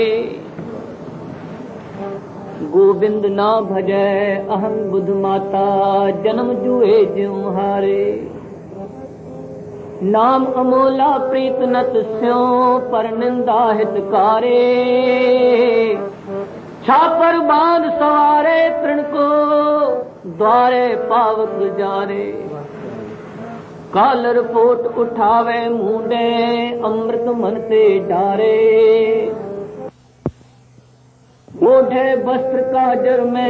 गोविंद ना भजै अहम बुध माता, जन्म जुए ज्यों हारे। नाम अमोला प्रीत नत स्यों, पर निंदा हितकारे। छापर बांध सवारे तृण को, द्वारे पावक जारे। कालर पोट उठावे मुंडे, अमृत मन से डारे। ओढ़े वस्त्र काजर में